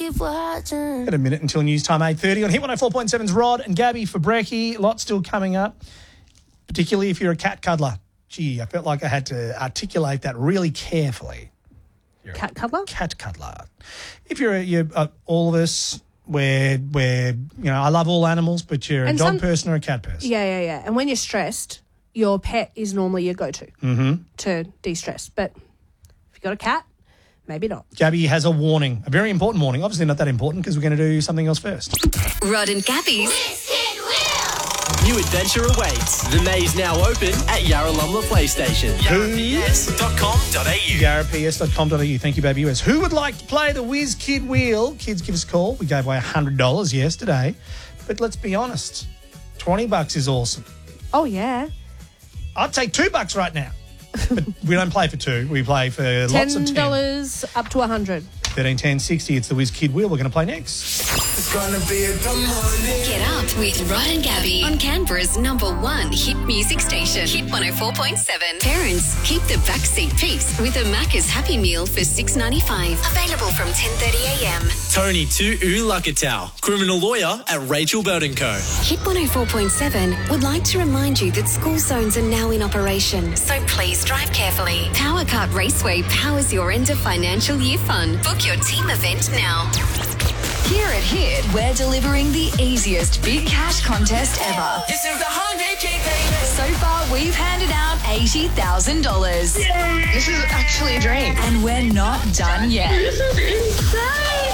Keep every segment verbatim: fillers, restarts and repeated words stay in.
keep watching. Got a minute until news time, eight thirty on Hit one oh four point seven's Rod and Gabby for brekkie. Lots still coming up, particularly if you're a cat cuddler. Gee, I felt like I had to articulate that really carefully. You're Cat cuddler? Cat cuddler. If you're, a, you're uh, all of us, we're, we're, you know, I love all animals, but you're And a dog some- person or a cat person. Yeah, yeah, yeah. And when you're stressed, your pet is normally your go-to Mm-hmm. to de-stress. But if you've got a cat, maybe not. Gabby has a warning, a very important warning. Obviously not that important because we're going to do something else first. Rod and Gabby's New adventure awaits. The maze now open at Yarralumla PlayStation. yarra p s dot com dot a u. yarra p s dot com dot a u. Thank you, Baby U S. Who would like to play the Whiz Kid Wheel? Kids, give us a call. We gave away one hundred dollars yesterday. But let's be honest, twenty bucks is awesome. Oh, yeah. I'd take two bucks right now. But we don't play for two. We play for lots of ten. ten dollars up to one hundred dollars. thirteen ten sixty. It's the Whiz Kid Wheel. We're going to play next. It's gonna be a good morning. Get Up with Rod and Gabby on Canberra's number one hit music station, Hit one oh four point seven. Parents, keep the backseat peace with a Macca's Happy Meal for six ninety-five. Available from ten thirty a m. Tony Tu Ulakatau, criminal lawyer at Rachel Bird and Co. Hit one oh four point seven would like to remind you that school zones are now in operation, so please drive carefully. Power Cut Raceway powers your end of financial year fun. Book your team event now. Here at Hit, we're delivering the easiest big cash contest ever. This is the one hundred K baby. So far, we've handed out eighty thousand dollars. This is actually a dream. And we're not done yet. This is insane.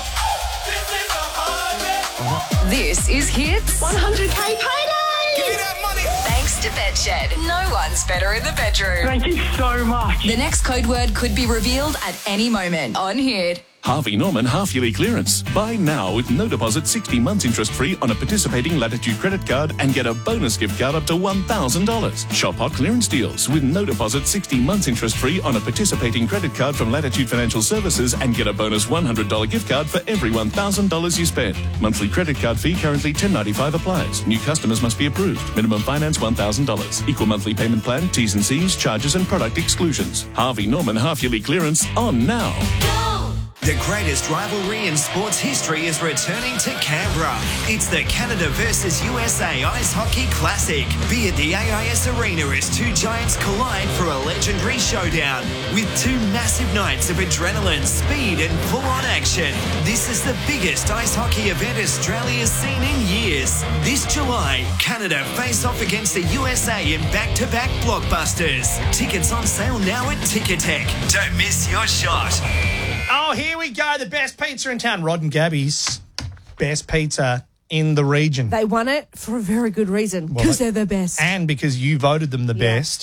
This is Hit's one hundred K payday. Give me that money. Thanks to Bedshed. No one's better in the bedroom. Thank you so much. The next code word could be revealed at any moment on Hit. Harvey Norman half-yearly clearance. Buy now with no deposit, sixty months interest-free on a participating Latitude credit card and get a bonus gift card up to one thousand dollars. Shop hot clearance deals with no deposit, sixty months interest-free on a participating credit card from Latitude Financial Services and get a bonus one hundred dollars gift card for every one thousand dollars you spend. Monthly credit card fee currently ten ninety-five applies. New customers must be approved. Minimum finance one thousand dollars. Equal monthly payment plan, T's and C's, charges and product exclusions. Harvey Norman half-yearly clearance on now. The greatest rivalry in sports history is returning to Canberra. It's the Canada versus U S A Ice Hockey Classic. Be at the A I S Arena as two giants collide for a legendary showdown with two massive nights of adrenaline, speed and full-on action. This is the biggest ice hockey event Australia's seen in years. This July, Canada face off against the U S A in back-to-back blockbusters. Tickets on sale now at Ticketek. Don't miss your shot. Oh, here we go. The best pizza in town. Rod and Gabby's best pizza in the region. They won it for a very good reason, Well, because they're the best. And because you voted them the Yeah. best.